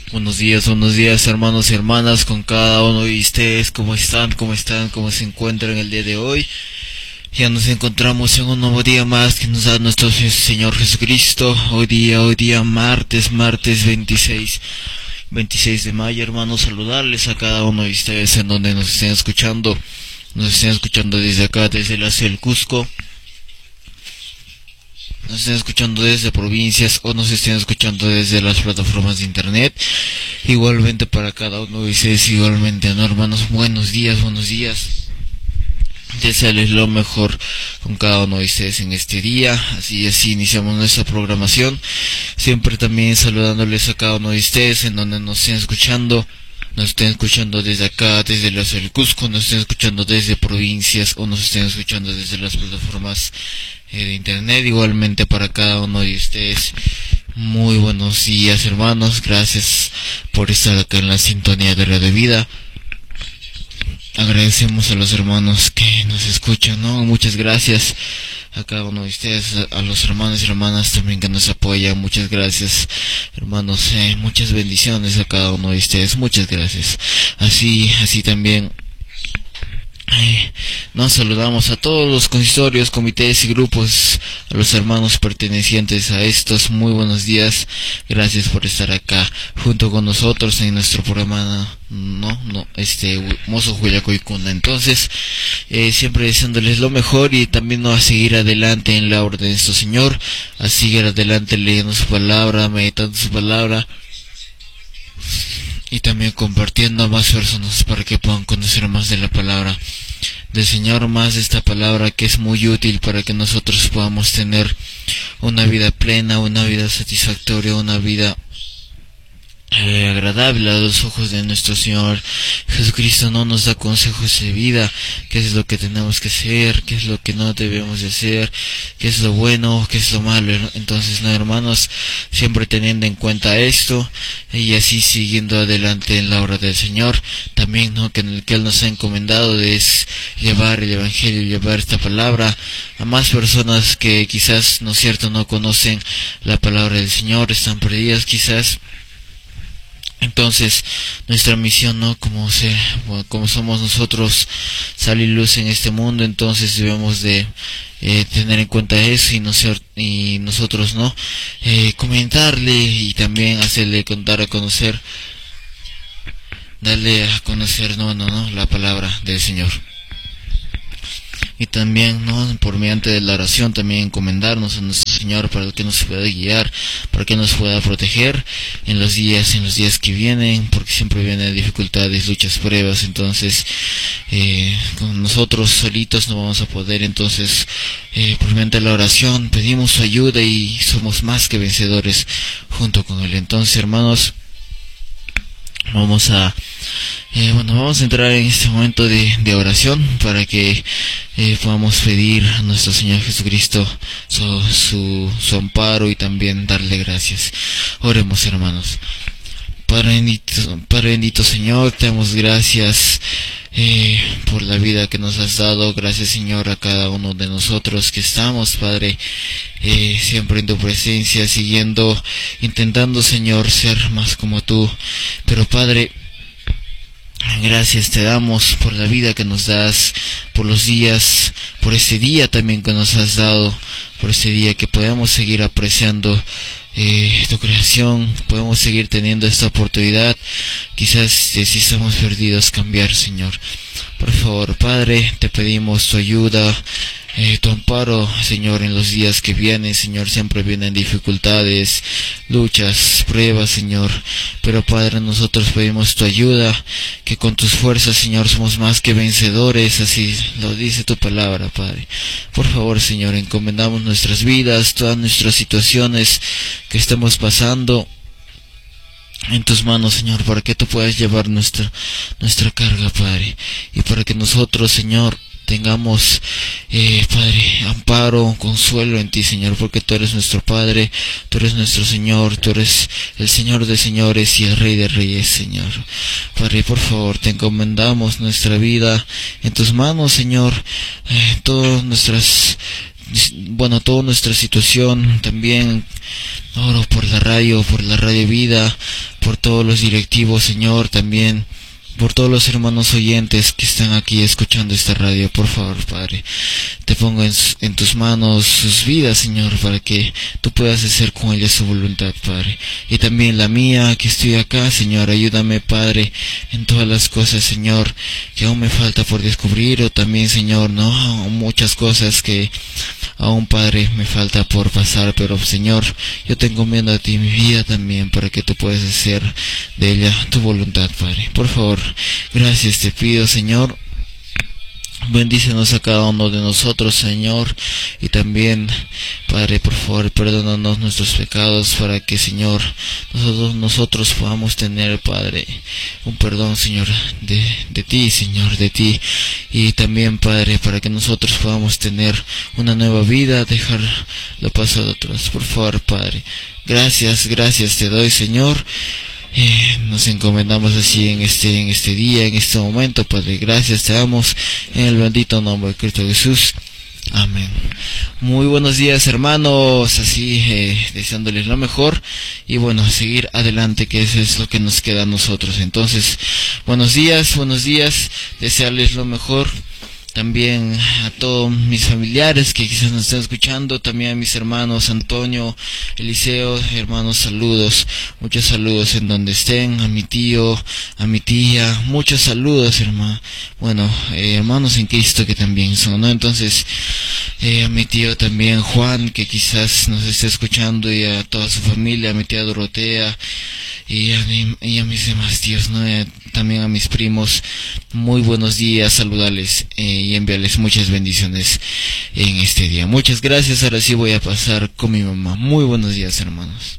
Buenos días hermanos y hermanas con cada uno de ustedes. ¿Cómo están? ¿Cómo se encuentran el día de hoy? Ya nos encontramos en un nuevo día más que nos da nuestro Señor Jesucristo. Hoy día martes 26 de mayo, hermanos. Saludarles a cada uno de ustedes en donde nos estén escuchando. Nos estén escuchando desde acá, desde la ciudad del Cusco. Nos estén escuchando desde provincias o nos estén escuchando desde las plataformas de internet. Igualmente para cada uno de ustedes, igualmente, ¿no, hermanos? Buenos días. Desearles lo mejor con cada uno de ustedes en este día. Así iniciamos nuestra programación. Siempre también saludándoles a cada uno de ustedes en donde nos estén escuchando. Nos estén escuchando desde acá, desde la ciudad del Cusco, nos estén escuchando desde provincias o nos estén escuchando desde las plataformas de internet. Igualmente para cada uno de ustedes, muy buenos días, hermanos. Gracias por estar acá en la sintonía de Radio Vida. Agradecemos a los hermanos que nos escuchan, ¿no? Muchas gracias a cada uno de ustedes, a los hermanos y hermanas también que nos apoyan. Muchas gracias, hermanos. Muchas bendiciones a cada uno de ustedes. Muchas gracias. Así también nos saludamos a todos los consistorios, comités y grupos, a los hermanos pertenecientes a estos. Muy buenos días. Gracias por estar acá junto con nosotros en nuestro programa Mozo Huilacoicuna. Entonces, siempre deseándoles lo mejor y también a seguir adelante en la orden de nuestro Señor, a seguir adelante leyendo su palabra, meditando su palabra y también compartiendo a más personas para que puedan conocer más de la palabra del Señor, más de esta palabra que es muy útil para que nosotros podamos tener una vida plena, una vida satisfactoria, una vida agradable a los ojos de nuestro Señor Jesucristo. No nos da consejos de vida, qué es lo que tenemos que hacer, qué es lo que no debemos de hacer, qué es lo bueno, qué es lo malo. Entonces, no, hermanos, siempre teniendo en cuenta esto y así siguiendo adelante en la obra del Señor, también, ¿no?, que en el que Él nos ha encomendado es llevar el Evangelio, llevar esta palabra a más personas que quizás, ¿no es cierto?, no conocen la palabra del Señor, están perdidas quizás. Entonces, nuestra misión, ¿no?, como somos nosotros, sal y luz en este mundo. Entonces debemos de tener en cuenta eso y nosotros, ¿no?, comentarle y también hacerle darle a conocer, la palabra del Señor. Y también, ¿no?, por mediante de la oración también encomendarnos a nuestro Señor para que nos pueda guiar, para que nos pueda proteger en los días que vienen, porque siempre vienen dificultades, luchas, pruebas. Entonces, con nosotros solitos no vamos a poder. Entonces, por mediante de la oración pedimos su ayuda y somos más que vencedores junto con Él. Entonces, hermanos, vamos a entrar en este momento de oración para que podamos pedir a nuestro Señor Jesucristo su amparo y también darle gracias. Oremos, hermanos. Padre bendito Señor, te damos gracias por la vida que nos has dado. Gracias, Señor, a cada uno de nosotros que estamos, Padre, siempre en tu presencia, intentando, Señor, ser más como tú. Pero, Padre, gracias te damos por la vida que nos das, por los días, por este día también que nos has dado, por este día que podemos seguir apreciando tu creación, podemos seguir teniendo esta oportunidad. Quizás si estamos perdidos, cambiar, Señor. Por favor, Padre, te pedimos tu ayuda, tu amparo, Señor, en los días que vienen. Señor, siempre vienen dificultades, luchas, pruebas, Señor, pero, Padre, nosotros pedimos tu ayuda, que con tus fuerzas, Señor, somos más que vencedores. Así lo dice tu palabra, Padre. Por favor, Señor, encomendamos nuestras vidas, todas nuestras situaciones que estamos pasando en tus manos, Señor, para que tú puedas llevar nuestra carga, Padre, y para que nosotros, Señor, tengamos, Padre, amparo, consuelo en ti, Señor, porque tú eres nuestro Padre, tú eres nuestro Señor, tú eres el Señor de señores y el Rey de reyes, Señor. Padre, por favor, te encomendamos nuestra vida en tus manos, Señor, toda nuestra situación. También oro por la radio Vida, por todos los directivos, Señor, también por todos los hermanos oyentes que están aquí escuchando esta radio. Por favor, Padre, te pongo en tus manos sus vidas, Señor, para que tú puedas hacer con ellas su voluntad, Padre, y también la mía, que estoy acá, Señor. Ayúdame, Padre, en todas las cosas, Señor, que aún me falta por descubrir, o también, Señor, no, muchas cosas que aún, Padre, me falta por pasar, pero, Señor, yo te encomiendo a ti mi vida también, para que tú puedas hacer de ella tu voluntad, Padre. Por favor, gracias te pido, Señor. Bendícenos a cada uno de nosotros, Señor, y también, Padre, por favor, perdónanos nuestros pecados, para que, Señor, nosotros podamos tener, Padre, un perdón, Señor, de ti, Señor, de ti, y también, Padre, para que nosotros podamos tener una nueva vida, dejar lo pasado atrás. Por favor, Padre, gracias te doy, Señor. Nos encomendamos así en este día, en este momento, Padre. Gracias te damos en el bendito nombre de Cristo Jesús. Amén. Muy buenos días, hermanos, así deseándoles lo mejor, y bueno, seguir adelante, que eso es lo que nos queda a nosotros. Entonces, buenos días, desearles lo mejor. También a todos mis familiares que quizás nos estén escuchando, también a mis hermanos Antonio, Eliseo, hermanos, saludos, muchos saludos en donde estén, a mi tío, a mi tía, muchos saludos, hermano. Bueno, hermanos en Cristo que también son, ¿no? Entonces, a mi tío también Juan, que quizás nos esté escuchando, y a toda su familia, a mi tía Dorotea, y a mis demás tíos, ¿no? También a mis primos, muy buenos días, saludarles y enviarles muchas bendiciones en este día. Muchas gracias. Ahora sí voy a pasar con mi mamá. Muy buenos días, hermanos.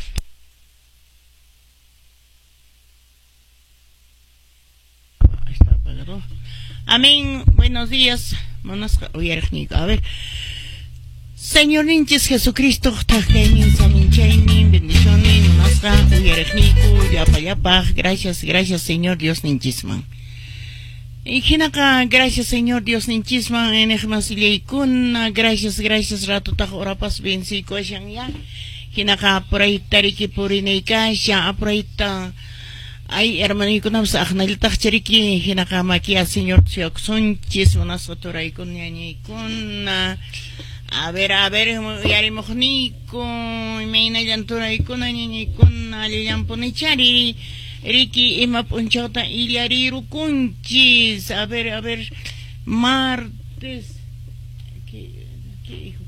Amén. Buenos días. A ver. Señor Ninches Jesucristo, Tajenin, Saminchainin, bendiciones, Monasca, Uyarejniku, Yapa, gracias, Señor Dios Ninchisman. Y Jinaka, gracias, Señor Dios Ninchisman, en Ejmasileikuna, gracias, Rato Tajorapas, Bensico, ya. Jinaka, por ahí Tariki Purineika, ya, por ahí ay, hermanikunapas, Agnalita Cheriki, Jinaka Makia, Señor Tsioksun, Chismonas, Otoraikun, Yanikuna. A ver, yarimojniku, meina llantura ikuna, niñikuna, lillamponechari, Riki, ima ponchota, iliariru kunchis. A ver, martes, ¿qué hijo?